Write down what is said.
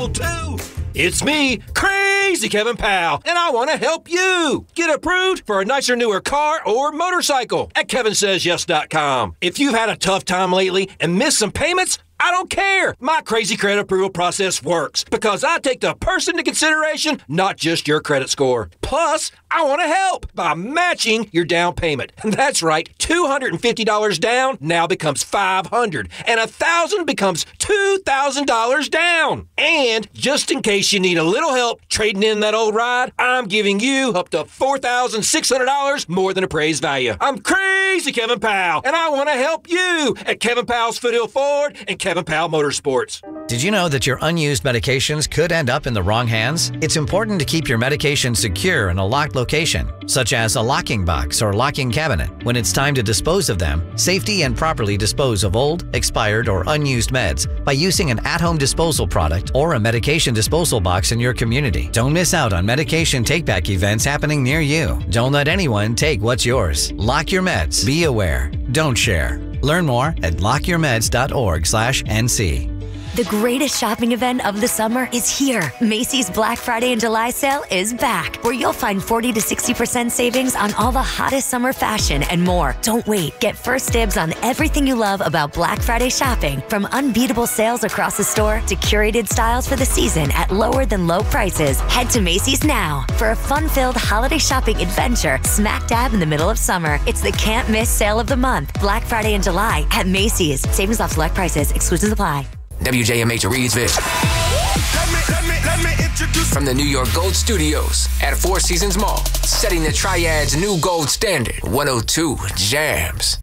helpful too. It's me, Crazy Kevin Powell, and I want to help you get approved for a nicer, newer car or motorcycle at KevinSaysYes.com. If you've had a tough time lately and missed some payments, I don't care. My crazy credit approval process works because I take the person into consideration, not just your credit score. Plus, I want to help by matching your down payment. That's right, $250 down now becomes $500, and $1,000 becomes $2,000 down. And just in case you need a little help trading in that old ride, I'm giving you up to $4,600 more than appraised value. I'm Crazy Kevin Powell, and I want to help you at Kevin Powell's Foothill Ford and Kevin Powell Motorsports. Did you know that your unused medications could end up in the wrong hands? It's important to keep your medications secure in a locked location, such as a locking box or locking cabinet. When it's time to dispose of them, safely and properly dispose of old, expired, or unused meds by using an at-home disposal product or a medication disposal box in your community. Don't miss out on medication take-back events happening near you. Don't let anyone take what's yours. Lock your meds. Be aware. Don't share. Learn more at lockyourmeds.org/NC. The greatest shopping event of the summer is here. Macy's Black Friday and July sale is back, where you'll find 40 to 60% savings on all the hottest summer fashion and more. Don't wait. Get first dibs on everything you love about Black Friday shopping, from unbeatable sales across the store to curated styles for the season at lower than low prices. Head to Macy's now for a fun-filled holiday shopping adventure smack dab in the middle of summer. It's the can't miss sale of the month, Black Friday and July at Macy's. Savings off select prices. Exclusions apply. WJMH Reedsville. Let me introduce from the New York Gold Studios at Four Seasons Mall, setting the Triad's new gold standard. 102 Jams.